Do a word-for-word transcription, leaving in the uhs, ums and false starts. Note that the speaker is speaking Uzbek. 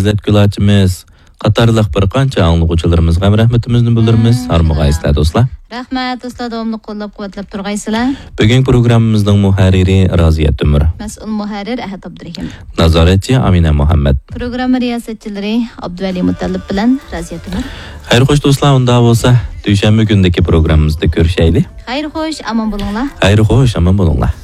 izletgülaçimiz qatarlıq bir qancha anlıqçılarımızga rahmetimizni bildirimiz. Harmag'aysizlar do'stlar. Rahmat do'stlar, davomli qo'llab-quvvatlab turgaysizlar. Bugun programmamizning muharriri Raziya Timur, mas'ul muharrir Ahad Abdurahim, nazoratchi Amina Muhammad, programma riyosatchilari Abduvali Mutallib bilan Raziya Timur. Xayr xo'sh do'stlar, unda bo'lsa dushanba kundagi programmamizda ko'rishaylik. Xayr xo'sh, omon bo'linglar. Xayr xo'sh, omon bo'linglar.